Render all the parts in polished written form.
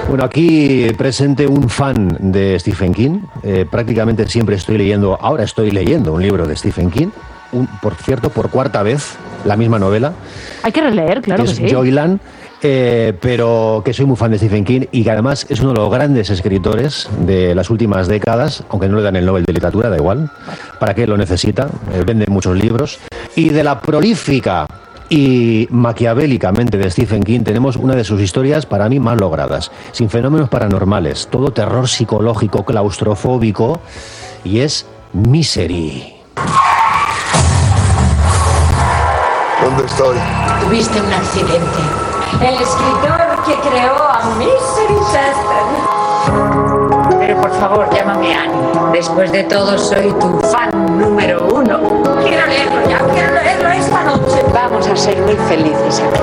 Bueno, aquí presente un fan de Stephen King. Prácticamente siempre estoy leyendo, ahora estoy leyendo un libro de Stephen King. Por cierto, por cuarta vez, la misma novela. Hay que releer, claro que sí. Es Joyland, pero que soy muy fan de Stephen King y que además es uno de los grandes escritores de las últimas décadas, aunque no le dan el Nobel de Literatura, da igual. ¿Para qué lo necesita? Vende muchos libros. Y de la prolífica y maquiavélicamente de Stephen King tenemos una de sus historias para mí más logradas, sin fenómenos paranormales, todo terror psicológico, claustrofóbico, y es Misery. ¿Dónde estoy? Tuviste un accidente. El escritor que creó a Misery Chester. Pero por favor, llámame Annie. Después de todo, soy tu fan número 1. Quiero leerlo ya, quiero leerlo esta noche. Vamos a ser muy felices aquí.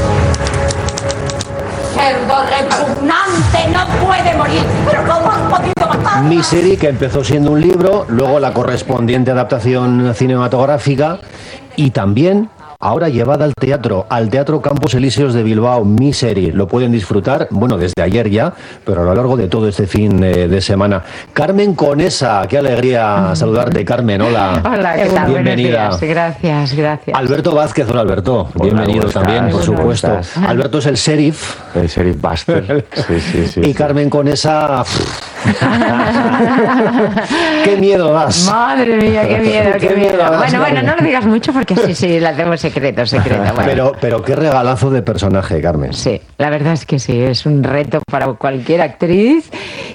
Cerdo repugnante, no puede morir. ¿Pero cómo has podido matarla? Misery, que empezó siendo un libro, luego la correspondiente adaptación cinematográfica y también ahora llevada al Teatro Campos Elíseos de Bilbao, Misery. Lo pueden disfrutar, bueno, desde ayer ya, pero a lo largo de todo este fin de semana. Carmen Conesa, qué alegría saludarte, Carmen, hola. Hola, ¿qué tal? Bienvenida. Gracias. Alberto Vázquez, hola Alberto, Hola, bienvenido también, por supuesto. ¿Estás? Alberto es el sheriff. El sheriff Buster. Sí. Y Carmen Conesa... ¡Qué miedo das! Madre mía, qué miedo. Bueno, no lo digas mucho porque sí, la tengo secreto. Bueno. Pero qué regalazo de personaje, Carmen. Sí, la verdad es que sí, es un reto para cualquier actriz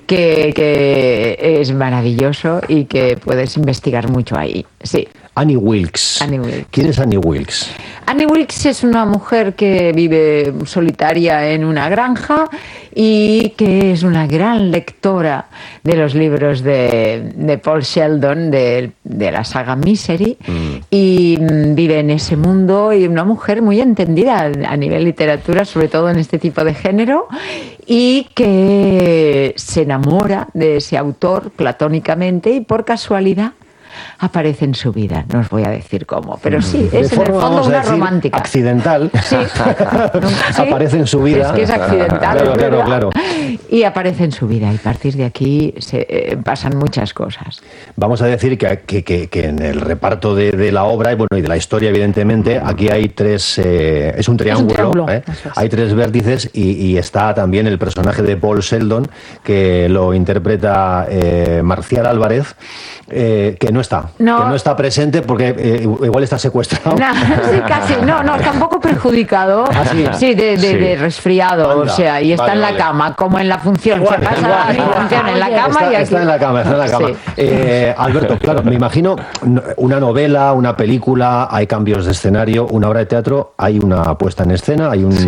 que es maravilloso y que puedes investigar mucho ahí, sí. Annie Wilkes. ¿Quién es Annie Wilkes? Annie Wilkes es una mujer que vive solitaria en una granja y que es una gran lectora de los libros de Paul Sheldon, de la saga Misery, y vive en ese mundo, y una mujer muy entendida a nivel literatura, sobre todo en este tipo de género, y que se enamora de ese autor platónicamente y por casualidad aparece en su vida, no os voy a decir cómo, pero sí, es en el fondo una romántica. Accidental. Sí. Aparece en su vida. Es que es accidental. Claro. Y aparece en su vida, y a partir de aquí pasan muchas cosas. Vamos a decir que en el reparto de la obra y de la historia, evidentemente, aquí hay tres, es un triángulo. Hay tres vértices y está también el personaje de Paul Sheldon, que lo interpreta Marcial Álvarez, que no está presente porque igual está secuestrado. Sí, casi. No, está un poco perjudicado. Sí, de resfriado. Anda. O sea, y está en la cama, como en la función. Se pasa la función en la cama y aquí. Está en la cama. Sí. Alberto, claro, me imagino una novela, una película, hay cambios de escenario, una obra de teatro, hay una puesta en escena, hay un... Sí.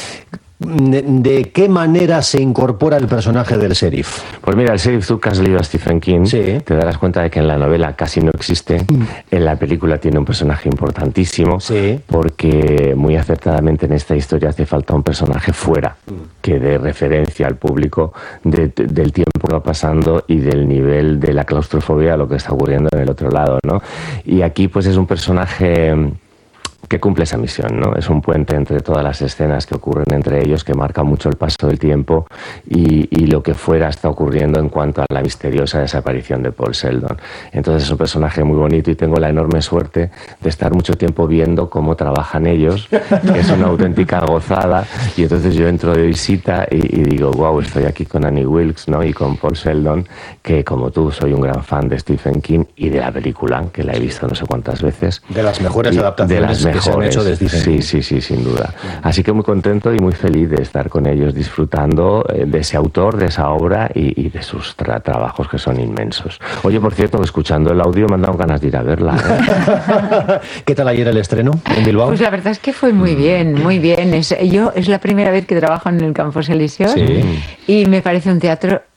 ¿De qué manera se incorpora el personaje del sheriff? Pues mira, el sheriff, tú que has leído a Stephen King, sí, te darás cuenta de que en la novela casi no existe. En la película tiene un personaje importantísimo, sí, porque muy acertadamente en esta historia hace falta un personaje fuera que dé referencia al público del tiempo que va pasando y del nivel de la claustrofobia a lo que está ocurriendo en el otro lado, ¿no? Y aquí pues es un personaje que cumple esa misión, ¿no? Es un puente entre todas las escenas que ocurren entre ellos, que marca mucho el paso del tiempo y lo que fuera está ocurriendo en cuanto a la misteriosa desaparición de Paul Sheldon. Entonces es un personaje muy bonito y tengo la enorme suerte de estar mucho tiempo viendo cómo trabajan ellos, que es una auténtica gozada, y entonces yo entro de visita y digo, wow, estoy aquí con Annie Wilkes, ¿no? Y con Paul Sheldon, que como tú soy un gran fan de Stephen King y de la película, que la he visto no sé cuántas veces. De las mejores adaptaciones que se han hecho de Stephen King. Sí, sin duda. Así que muy contento y muy feliz de estar con ellos disfrutando de ese autor, de esa obra y de sus trabajos, que son inmensos. Oye, por cierto, escuchando el audio me han dado ganas de ir a verla, ¿eh? ¿Qué tal ayer el estreno en Bilbao? Pues la verdad es que fue muy bien, muy bien. Es la primera vez que trabajo en el Campos Elíseos, sí, y me parece un teatro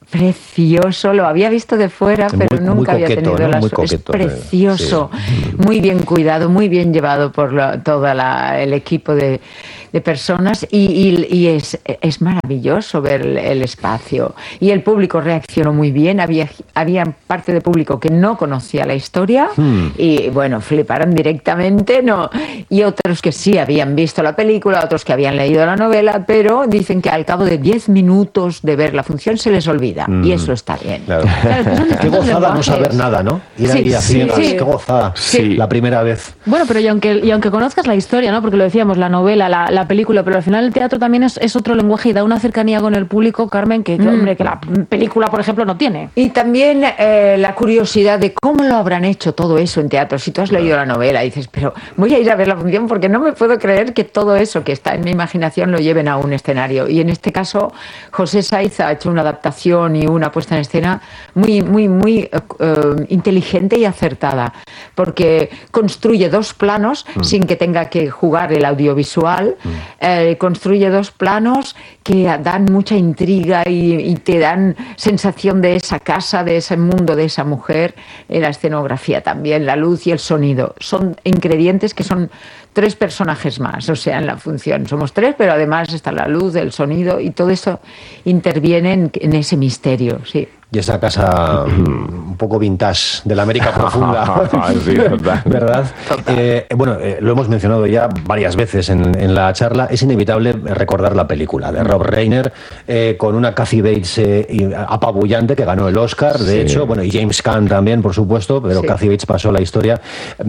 precioso, lo había visto de fuera, pero muy nunca había coqueto, tenido ¿no? la Muy suerte. Es coqueto, precioso, sí. muy bien cuidado, muy bien llevado por todo el equipo de personas y es maravilloso ver el espacio. Y el público reaccionó muy bien, había parte del público que no conocía la historia y bueno, fliparon directamente, ¿no? Y otros que sí habían visto la película, otros que habían leído la novela, pero dicen que al cabo de 10 minutos de ver la función se les olvida y eso está bien. Claro. Claro, es que son Qué distintos gozada no lenguajes. saber nada, ¿no? Ir Sí, ahí a sí, ciegas, sí. qué gozada. Sí. La primera vez. Bueno, pero y aunque conozcas la historia, ¿no? Porque lo decíamos, la novela, la película, pero al final el teatro también es otro lenguaje y da una cercanía con el público, Carmen, hombre, que la película, por ejemplo, no tiene. Y también la curiosidad de cómo lo habrán hecho todo eso en teatro. Si tú has leído la novela y dices, pero voy a ir a ver la función porque no me puedo creer que todo eso que está en mi imaginación lo lleven a un escenario. Y en este caso, José Saiz ha hecho una adaptación y una puesta en escena muy, muy, muy inteligente y acertada, porque construye dos planos sin que tenga que jugar el audiovisual, construye dos planos que dan mucha intriga y te dan sensación de esa casa, de ese mundo, de esa mujer, la escenografía también, la luz y el sonido. Son ingredientes que son 3 personajes más, o sea, en la función somos 3, pero además está la luz, el sonido y todo eso interviene en ese misterio, sí. Y esa casa un poco vintage de la América profunda, Sí, total. ¿verdad? Bueno, lo hemos mencionado ya varias veces en la charla. Es inevitable recordar la película de Rob Reiner con una Kathy Bates apabullante que ganó el Oscar, de hecho, bueno, y James Caan también, por supuesto, pero Sí. Kathy Bates pasó la historia.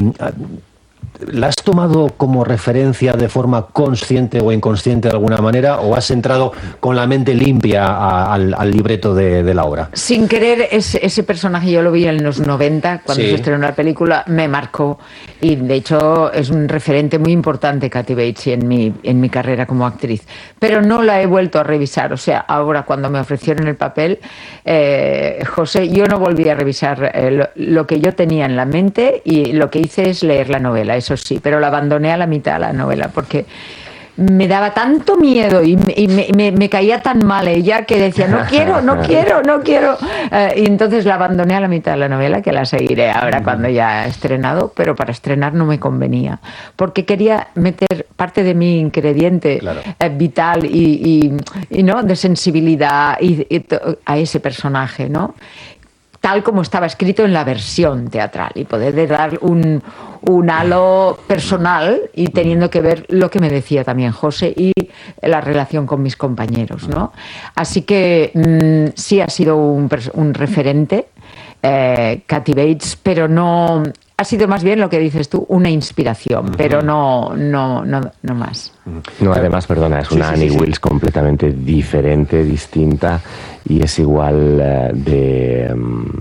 ¿La has tomado como referencia de forma consciente o inconsciente de alguna manera o has entrado con la mente limpia al libreto de la obra? Sin querer, ese personaje yo lo vi en los 90, cuando Sí. se estrenó la película, me marcó y de hecho es un referente muy importante, Kathy Bates, en mi carrera como actriz. Pero no la he vuelto a revisar, o sea, ahora cuando me ofrecieron el papel, José, yo no volví a revisar lo que yo tenía en la mente y lo que hice es leer la novela, eso sí, pero la abandoné a la mitad la novela porque me daba tanto miedo y me caía tan mal ella que decía, no quiero. Y entonces la abandoné a la mitad de la novela, que la seguiré ahora cuando ya he estrenado, pero para estrenar no me convenía, porque quería meter parte de mi ingrediente Claro. vital y ¿no? de sensibilidad a ese personaje, ¿no? Tal como estaba escrito en la versión teatral y poder dar un halo personal y teniendo que ver lo que me decía también José y la relación con mis compañeros, ¿no? Así que sí ha sido un referente, Kathy Bates, pero no... Ha sido más bien lo que dices tú, una inspiración, pero no más. No, además, perdona, es una Annie Wilkes completamente diferente, distinta y es igual de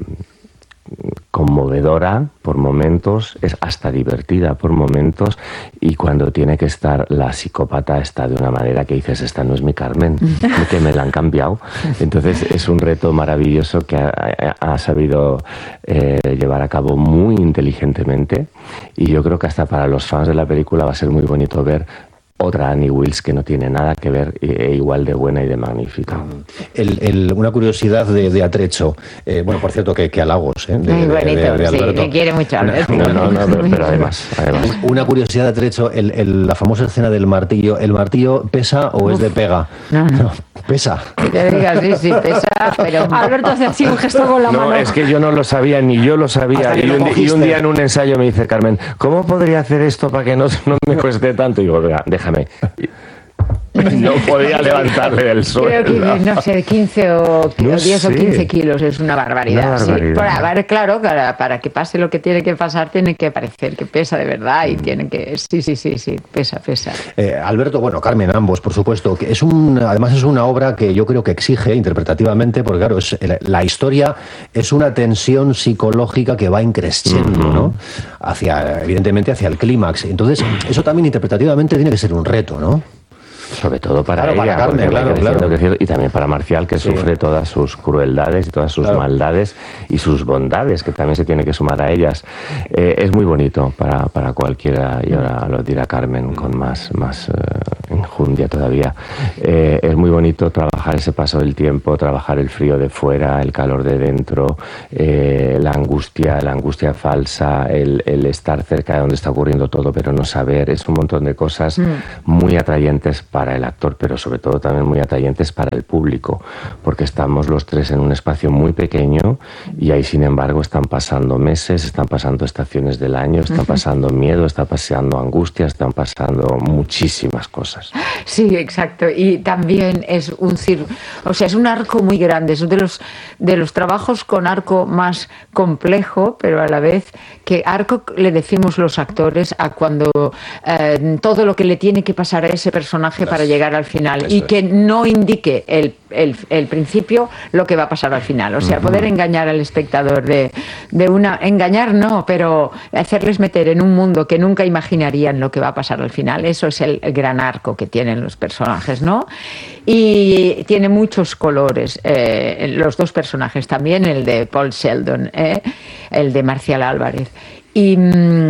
conmovedora por momentos, es hasta divertida por momentos y cuando tiene que estar la psicópata está de una manera que dices, esta no es mi Carmen, que me la han cambiado. Entonces es un reto maravilloso que ha sabido llevar a cabo muy inteligentemente y yo creo que hasta para los fans de la película va a ser muy bonito ver otra Annie Wilkes que no tiene nada que ver e igual de buena y de magnífica. Una curiosidad de Atrecho, bueno, por cierto, que halagos, Muy bonito, de sí, Alberto. me quiere mucho Alberto. No, pero además. Una curiosidad de Atrecho, la famosa escena del martillo, ¿el martillo pesa o es de pega? No. Pesa. Que te digas, sí, pesa, pero... Alberto hace así un gesto con la No, mano. es que yo no lo sabía, ni yo lo sabía. Hasta que Y lo un cogiste. día en un ensayo me dice Carmen, ¿cómo podría hacer esto para que no me cueste tanto? Y digo, venga, déjame. No podía levantarle del suelo. Creo que, no sé, 15 o 10 o sé. 15 kilos es una barbaridad. Una barbaridad. Sí. Claro, para que pase lo que tiene que pasar, tiene que parecer que pesa de verdad y tiene que... Sí, pesa. Alberto, bueno, Carmen, ambos, por supuesto. Que además es una obra que yo creo que exige interpretativamente, porque claro, la historia es una tensión psicológica que va increciendo, ¿no? Evidentemente hacia el clímax. Entonces, eso también interpretativamente tiene que ser un reto, ¿no? Sobre todo para Claro, ella, para Carmen, porque va claro. creciendo, y también para Marcial, que Sí. sufre todas sus crueldades y todas sus maldades y sus bondades, que también se tiene que sumar a ellas. Es muy bonito para cualquiera, y ahora lo dirá Carmen con más enjundia todavía. Es muy bonito trabajar ese paso del tiempo, trabajar el frío de fuera, el calor de dentro, la angustia falsa, el estar cerca de donde está ocurriendo todo pero no saber. Es un montón de cosas muy atrayentes para el actor, pero sobre todo también muy atrayentes para el público, porque estamos los tres en un espacio muy pequeño y ahí sin embargo están pasando meses, están pasando estaciones del año, están pasando miedo, están pasando angustia, están pasando muchísimas cosas. Sí, exacto. Y también es es un arco muy grande, es uno de los trabajos con arco más complejo, pero a la vez que arco le decimos los actores a cuando todo lo que le tiene que pasar a ese personaje para llegar al final y que no indique el principio lo que va a pasar al final. O sea, poder engañar al espectador engañar no, pero hacerles meter en un mundo que nunca imaginarían lo que va a pasar al final. Eso es el gran arco que tienen los personajes, ¿no? Y tiene muchos colores, los dos personajes, también el de Paul Sheldon, el de Marcial Álvarez. Y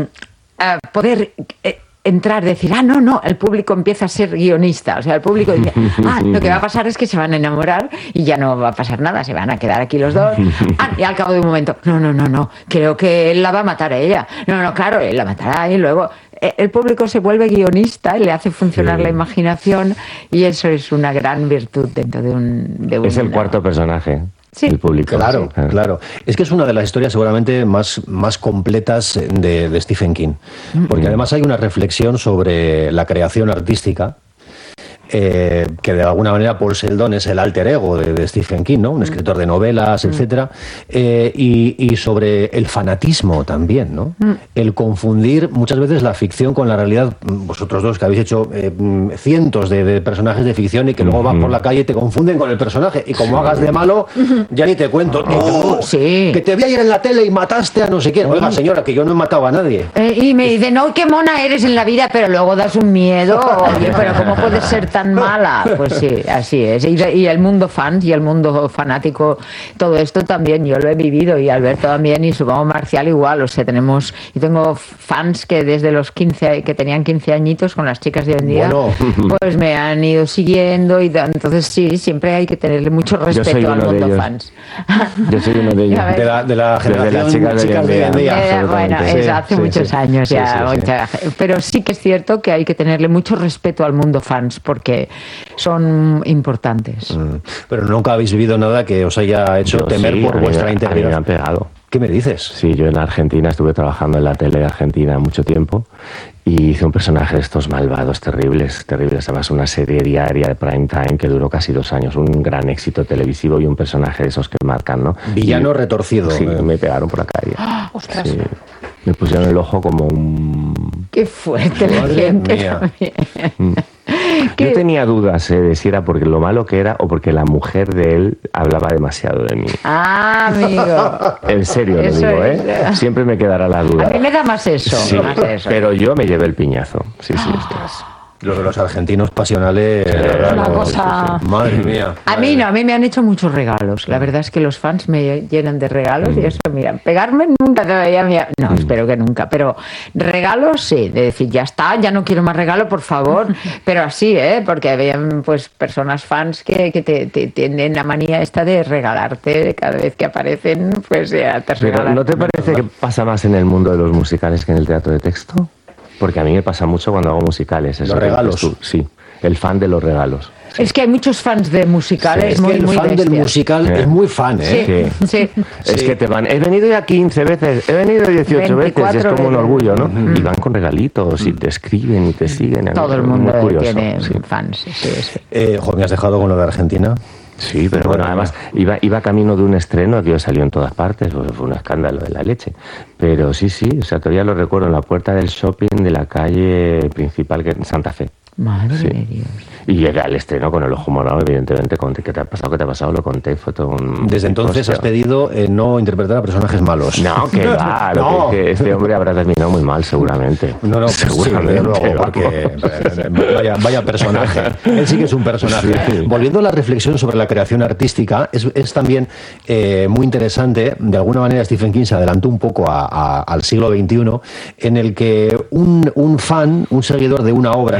poder entrar, decir, no, el público empieza a ser guionista, o sea, el público dice, lo que va a pasar es que se van a enamorar y ya no va a pasar nada, se van a quedar aquí los dos, y al cabo de un momento, no, creo que él la va a matar a ella, no, claro, él la matará y luego el público se vuelve guionista y le hace funcionar la imaginación y eso es una gran virtud dentro de un es el cuarto personaje. Sí. El público. Claro, sí. Claro. Es que es una de las historias seguramente más completas de Stephen King. Porque además hay una reflexión sobre la creación artística, que de alguna manera Paul Sheldon es el alter ego de Stephen King, ¿no? Un escritor de novelas, etcétera, y sobre el fanatismo también, ¿no? El confundir muchas veces la ficción con la realidad. Vosotros dos que habéis hecho cientos de personajes de ficción y que luego vas por la calle y te confunden con el personaje y como hagas de malo ya ni te cuento que te vi ayer en la tele y mataste a no sé quién. Oiga, señora, que yo no he matado a nadie. Y me dice, no, qué mona eres en la vida, pero luego das un miedo. Oye, pero ¿cómo puedes ser tan mala? Pues sí, así es. Y el mundo fans y el mundo fanático, todo esto también yo lo he vivido, y Alberto también, y supongo Marcial igual. O sea, yo tengo fans que desde los 15, que tenían 15 añitos, con las chicas de hoy en día, pues me han ido siguiendo, y entonces sí, siempre hay que tenerle mucho respeto al mundo fans. Yo soy uno de ellos. De la generación de las chicas de hoy en día. Bueno, eso hace muchos años ya. Pero sí que es cierto que hay que tenerle mucho respeto al mundo fans, porque son importantes. Pero nunca habéis vivido nada que os haya hecho temer por vuestra integridad. A mí me han pegado. ¿Qué me dices? Sí, yo en Argentina estuve trabajando en la tele de Argentina mucho tiempo y hice un personaje de estos malvados terribles. Además, una serie diaria de prime time que duró casi 2 años, un gran éxito televisivo y un personaje de esos que marcan, ¿no? Villano retorcido. Sí, me pegaron por la calle. ¡Ostras! Sí. Me pusieron el ojo como un... ¡Qué fuerte la gente también! Yo tenía dudas de si era porque lo malo que era o porque la mujer de él hablaba demasiado de mí. Ah, amigo. En serio lo digo, ¿eh? Siempre me quedará la duda. A mí me da más eso. Sí, pero yo me llevé el piñazo. Sí. Los de los argentinos pasionales, una cosa... Madre mía. A mí no, a mí me han hecho muchos regalos. La verdad es que los fans me llenan de regalos y eso, mira, pegarme nunca todavía. No, espero que nunca, pero regalos sí, de decir, ya está, ya no quiero más regalo, por favor. Pero así, porque habían pues personas fans que te tienen la manía esta de regalarte cada vez que aparecen, pues ya te regalan. Pero ¿no te parece que pasa más en el mundo de los musicales que en el teatro de texto? Porque a mí me pasa mucho cuando hago musicales. ¿Los regalos? Sí, el fan de los regalos. Sí. Es que hay muchos fans de musicales. Es que el fan del musical es muy fan, ¿eh? Sí. Es que te van, he venido ya 15 veces, he venido 18 veces, es como un orgullo, ¿no? Y van con regalitos y te escriben y te siguen. Todo el mundo tiene fans. Sí. Me has dejado con lo de Argentina. Sí, pero bueno, además iba camino de un estreno que salió en todas partes, pues fue un escándalo de la leche. Pero sí, o sea, todavía lo recuerdo, en la puerta del shopping de la calle principal, que es en Santa Fe. Madre de Dios. Y llegué al estreno con el ojo morado, evidentemente, conté qué te ha pasado, lo conté, fue todo un... Desde entonces has pedido no interpretar a personajes malos. No, que va, no. Que este hombre habrá terminado muy mal, seguramente. No, seguramente, sí, luego, porque vaya personaje. Él sí que es un personaje. Sí. Volviendo a la reflexión sobre la creación artística, es también muy interesante. De alguna manera Stephen King se adelantó un poco al siglo XXI, en el que un fan, un seguidor de una obra, en este caso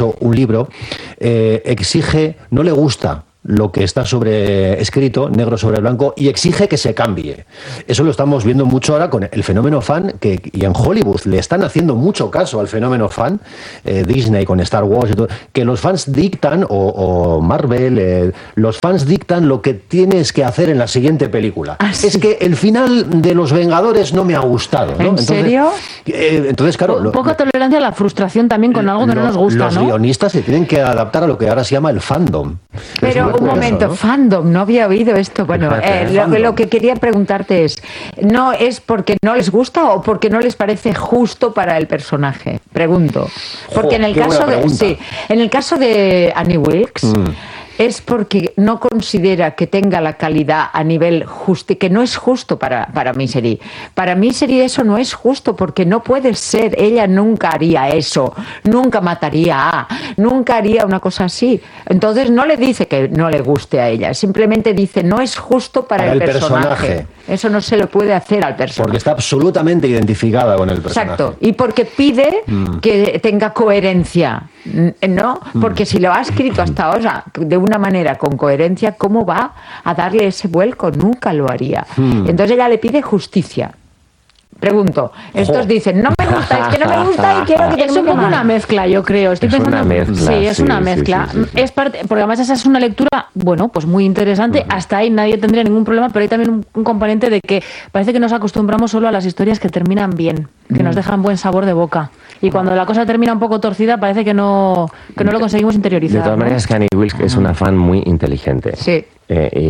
hecho un libro, exige, no le gusta lo que está escrito, negro sobre blanco, y exige que se cambie. Eso lo estamos viendo mucho ahora con el fenómeno fan, y en Hollywood le están haciendo mucho caso al fenómeno fan, Disney con Star Wars y todo, que los fans dictan, o Marvel, los fans dictan lo que tienes que hacer en la siguiente película. ¿Ah, sí? Es que el final de Los Vengadores no me ha gustado, ¿no? ¿En serio? Entonces, claro... Poca tolerancia a la frustración también con algo que no nos gusta, los ¿no? guionistas se tienen que adaptar a lo que ahora se llama el fandom. Pero un momento, fandom, no había oído esto. Bueno, lo que quería preguntarte es, ¿no es porque no les gusta o porque no les parece justo para el personaje? Pregunto. Porque en el caso de Annie Wilkes, es porque no considera que tenga la calidad a nivel justo, que no es justo para Misery. Para Misery eso no es justo porque no puede ser, ella nunca haría eso, nunca mataría nunca haría una cosa así. Entonces no le dice que no le guste a ella, simplemente dice no es justo para el personaje. Eso no se le puede hacer al personaje. Porque está absolutamente identificada con el personaje. Exacto, y porque pide que tenga coherencia, ¿no? Porque si lo ha escrito hasta ahora de una manera con coherencia, ¿cómo va a darle ese vuelco? Nunca lo haría. Entonces ella le pide justicia. Pregunto, estos dicen, no me gusta, es que no me gusta y quiero que es un poco una mezcla, yo creo. Estoy pensando, una mezcla, sí, es una mezcla. Sí. Es parte, porque además esa es una lectura, bueno, pues muy interesante. Hasta ahí nadie tendría ningún problema, pero hay también un componente de que parece que nos acostumbramos solo a las historias que terminan bien, que nos dejan buen sabor de boca. Y cuando la cosa termina un poco torcida, parece que no lo conseguimos interiorizar. De todas maneras, Annie Wilkes es una fan muy inteligente. Sí. Y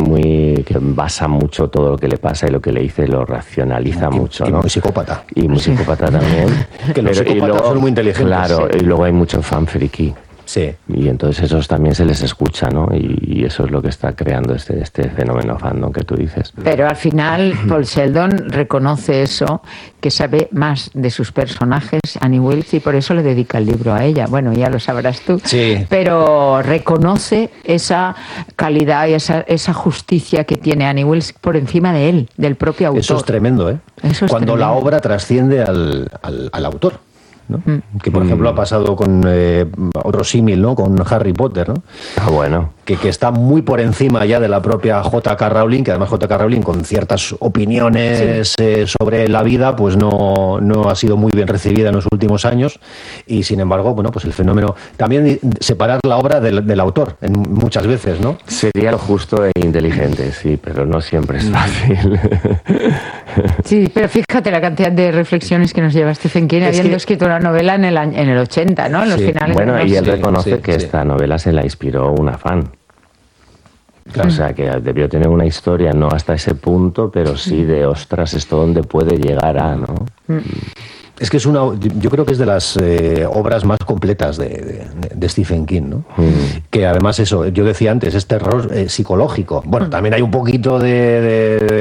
que basa mucho todo lo que le pasa y lo que le dice lo racionaliza mucho, ¿no? Y muy psicópata. Y muy psicópata también. Que los psicópatas son muy inteligentes. Claro, y luego hay mucho fan friki. Sí. Y entonces esos también se les escucha, ¿no? Y eso es lo que está creando este fenómeno fandom que tú dices. Pero al final Paul Sheldon reconoce eso, que sabe más de sus personajes, Annie Wilkes, y por eso le dedica el libro a ella. Bueno, ya lo sabrás tú. Sí. Pero reconoce esa calidad y esa justicia que tiene Annie Wilkes por encima de él, del propio autor. Eso es tremendo, ¿eh? Eso es Cuando tremendo. la obra trasciende al autor, ¿no? Que por ejemplo ha pasado con otro símil, ¿no? Con Harry Potter, ¿no? Ah, bueno. Que está muy por encima ya de la propia J.K. Rowling, que además J.K. Rowling con ciertas opiniones sobre la vida pues no ha sido muy bien recibida en los últimos años, y sin embargo, bueno, pues el fenómeno, también separar la obra del autor muchas veces, ¿no? Sería lo justo e inteligente, sí, pero no siempre es fácil. Sí, pero fíjate la cantidad de reflexiones que nos lleva Stephen King, habiendo escrito una novela en el 80, ¿no? En los finales. Bueno, y él Sí, reconoce que sí. esta novela se la inspiró una fan. Claro. O sea, que debió tener una historia, no hasta ese punto, pero sí de, ostras, esto dónde puede llegar a, ¿no? Es que yo creo que es de las obras más completas de Stephen King, ¿no? Que además eso, yo decía antes, es terror psicológico. Bueno, también hay un poquito de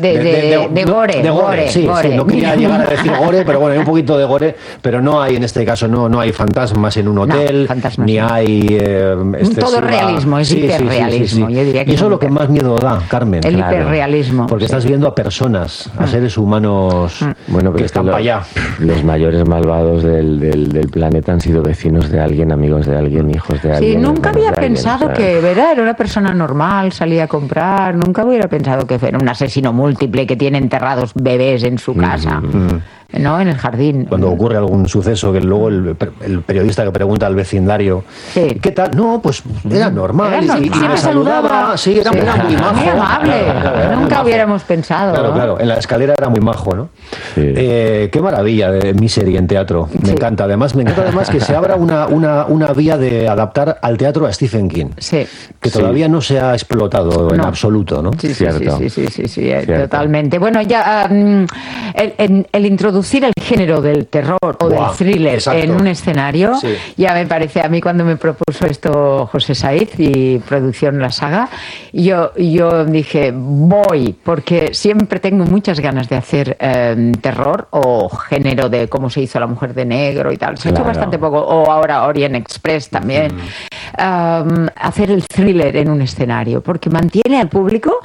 gore. Sí, no quería llegar a decir gore, pero bueno, hay un poquito de gore, pero no hay, en este caso, no hay fantasmas en un hotel, fantasmas ni no. hay todo realismo, es hiperrealismo. Yo diría que y eso es lo que más miedo da, Carmen. El Claro. hiperrealismo. Porque estás viendo a personas, a seres humanos Bueno, pero que es que están para allá. los mayores malvados del planeta han sido vecinos de alguien, amigos de alguien, hijos de alguien. Sí, nunca hermanos había de alguien, pensado o sea, que, ¿verdad? Era una persona normal, salía a comprar. Nunca hubiera pensado que era un asesino múltiple que tiene enterrados bebés en su casa, ¿no? En el jardín. Cuando ocurre algún suceso, que luego el periodista que pregunta al vecindario, Sí. ¿qué tal? No, pues era normal. Era normal. Y me Siempre saludaba. Sí, era muy majo. Muy amable. Era muy Nunca majo. hubiéramos pensado. Claro, ¿no? claro. En la escalera era muy majo, ¿no? Sí. Qué maravilla de Misery en teatro. Me Sí. encanta. Además, que se abra una vía de adaptar al teatro a Stephen King. Sí. Que todavía no se ha explotado en No. absoluto, ¿no? Sí, Cierto. sí, Cierto. totalmente. Bueno, ya el introducir el género del terror o del Buah, thriller exacto. en un escenario, Sí. ya me parece, a mí cuando me propuso esto José Saiz y producción La Saga, yo dije, voy, porque siempre tengo muchas ganas de hacer terror o género de cómo se hizo La Mujer de Negro y tal. Se ha hecho Claro. bastante poco, o ahora Orient Express también. Hacer el thriller en un escenario, porque mantiene al público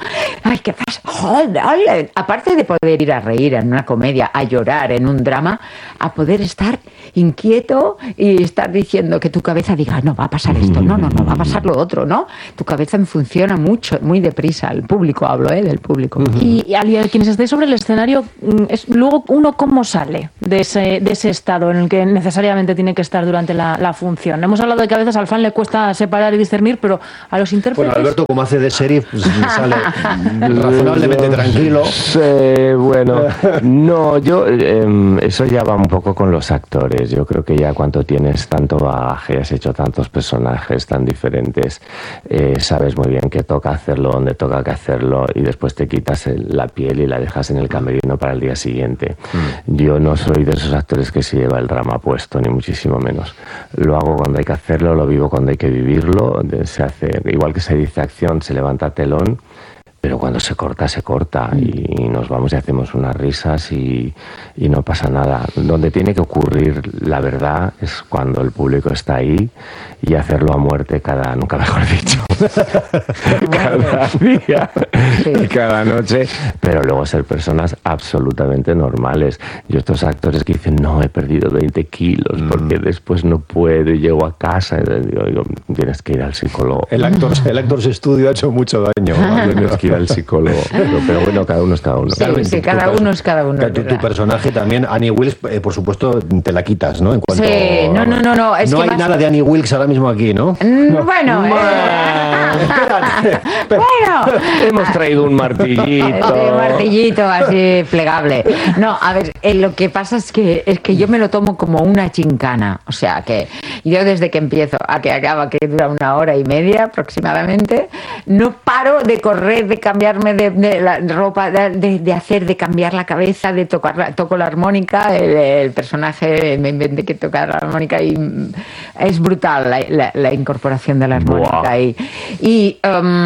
ay, ¿qué pasa? Joder, aparte de poder ir a reír en una comedia, a llorar en un drama, a poder estar inquieto y estar diciendo que tu cabeza diga, no, va a pasar esto, no, va a pasar lo otro, ¿no? Tu cabeza funciona mucho, muy deprisa. El público, hablo, del público. Y a quienes estéis sobre el escenario, luego uno cómo sale de ese estado en el que necesariamente tiene que estar durante la función. Hemos hablado de que a veces al fan le cuesta separar y discernir, pero a los intérpretes... Bueno, Alberto, como hace de sheriff, pues, sale razonablemente tranquilo. Bueno, no, yo eso ya va un poco con los actores. Yo creo que ya cuando tienes tanto bagaje, has hecho tantos personajes tan diferentes, sabes muy bien que toca hacerlo donde toca que hacerlo y después te quitas la piel y la dejas en el camerino para el día siguiente. Yo no soy de esos actores que se lleva el drama puesto, ni muchísimo menos. Lo hago cuando hay que hacerlo, lo vivo cuando hay que vivirlo. Se hace, igual que se dice acción, se levanta telón, pero cuando se corta, se corta y nos vamos y hacemos unas risas y no pasa nada. Donde tiene que ocurrir la verdad es cuando el público está ahí y hacerlo a muerte nunca mejor dicho, cada día y cada noche, pero luego ser personas absolutamente normales. Yo estos actores que dicen, no, he perdido 20 kilos porque después no puedo y llego a casa, y digo, tienes que ir al psicólogo. El Actors Studio ha hecho mucho daño. Tienes que ir al psicólogo. Pero bueno, cada uno es cada uno. Sí, cada uno es cada uno. Tu personaje también, Annie Wilkes, por supuesto, te la quitas, ¿no? En cuanto, sí, no. Es no que hay nada de Annie Wilkes ahora mismo aquí, ¿no? Bueno, Bueno, hemos traído un martillito. Un martillito así plegable. No, a ver, lo que pasa es que yo me lo tomo como una gincana. O sea, que yo desde que empiezo a que acaba, que dura 1 hora y media aproximadamente, no paro de correr, de cambiarme de la ropa, de cambiar la cabeza, de toco la armónica. El personaje me inventé que tocar la armónica y es brutal la incorporación de la armónica. Y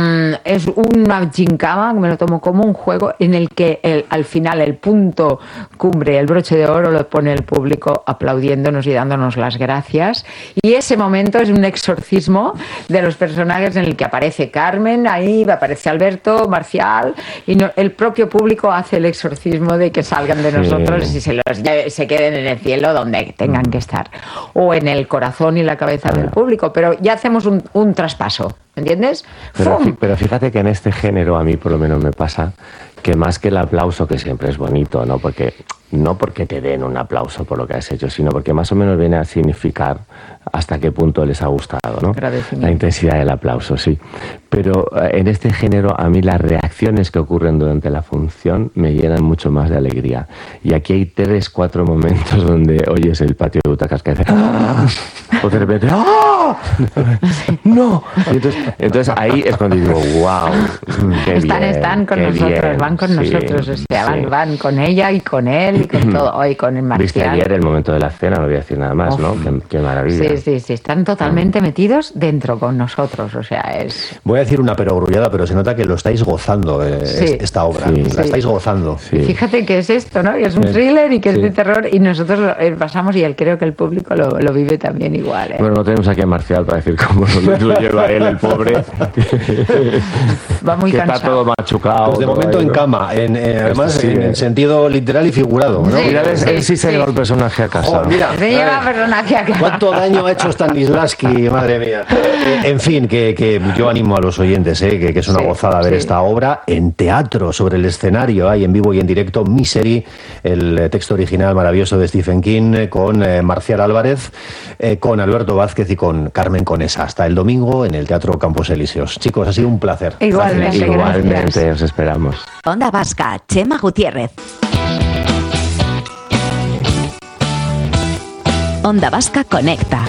es una gincama, me lo tomo como un juego en el que al final el punto cumbre, el broche de oro, lo pone el público aplaudiéndonos y dándonos las gracias. Y ese momento es un exorcismo de los personajes en el que aparece Carmen, ahí aparece Alberto, Marcial, y el propio público hace el exorcismo de que salgan de nosotros y se queden en el cielo donde tengan que estar, o en el corazón y la cabeza del público, pero ya hacemos un traspaso, ¿entiendes? Pero fíjate que en este género a mí por lo menos me pasa que más que el aplauso, que siempre es bonito, no porque te den un aplauso por lo que has hecho, sino porque más o menos viene a significar hasta qué punto les ha gustado, ¿no? La intensidad del aplauso, sí. Pero en este género a mí las reacciones que ocurren durante la función me llenan mucho más de alegría. Y aquí hay 3-4 momentos donde oyes el patio de butacas que hace ¡ah! O de repente ¡ah! ¡No! Y entonces ahí es cuando digo ¡wow! Están con nosotros, van con nosotros, o sea, van con ella y con él y con todo, hoy con el Marcial. Viste ayer el momento de la cena, no voy a decir nada más, ¿no? Qué maravilla. Sí, están totalmente metidos dentro con nosotros, o sea, es... Voy a decir una perogrullada, pero se nota que lo estáis gozando, esta obra, la estáis gozando. Sí. Fíjate que es esto, ¿no? Que es un thriller y que es de terror y nosotros lo pasamos y creo que el público lo vive también igual. Bueno, no tenemos aquí a Marcial para decir cómo lo lleva él, el pobre. Va muy que cansado. Está todo machucado. Pues de momento en cama, además en sentido literal y figurado, ¿no? Mira, él sí se lleva el personaje a casa. Mira, se lleva el personaje a casa. ¿Cuánto daño ha hecho Stanislavski? Madre mía. En fin, que yo animo a los oyentes, que es una gozada ver esta obra en teatro, sobre el escenario, ahí en vivo y en directo, Misery, el texto original maravilloso de Stephen King, con Marcial Álvarez, con Alberto Vázquez y con Carmen Conesa. Hasta el domingo en el Teatro Campos Elíseos. Chicos, ha sido un placer. Igualmente, os esperamos. Onda Vasca, Chema Gutiérrez. Onda Vasca conecta.